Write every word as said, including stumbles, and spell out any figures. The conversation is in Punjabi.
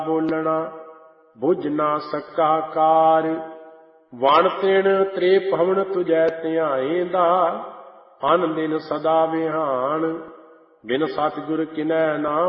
ਬੋਲਣਾ ਬੁਝ ਨਾ ਸਕਾ ਕਾਰ। ਵਣ ਤਿਣ ਤ੍ਰੇ ਭਵਨ ਤੁਜੈ ਧਿਆਏਂਦਾ, ਅਨ ਦਿਨ ਸਦਾ ਵਿਹਾਨ। ਬਿਨ ਸਤਿਗੁਰ ਕਿਨੈ ਨਾ